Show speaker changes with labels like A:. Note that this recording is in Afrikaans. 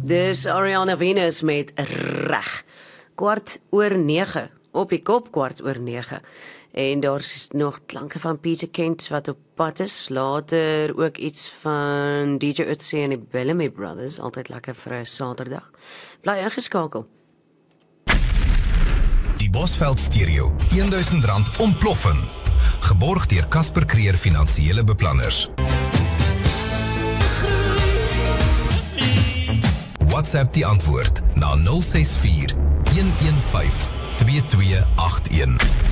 A: Dis Ariana Venus met reg. 8:15 op die kop, 8:15. En daar's nog klanke van Peter Kent wat op pad is. Later ook iets van DJ Ötzi en die Bellamy Brothers, altyd lekker vir 'n Saterdag. Bly ingeskakel.
B: Die Bosveld Stereo, R1000 ontploffing. Geborg deur Casper Creer Finansiële Beplanners. WhatsApp die antwoord na 064 115 2281.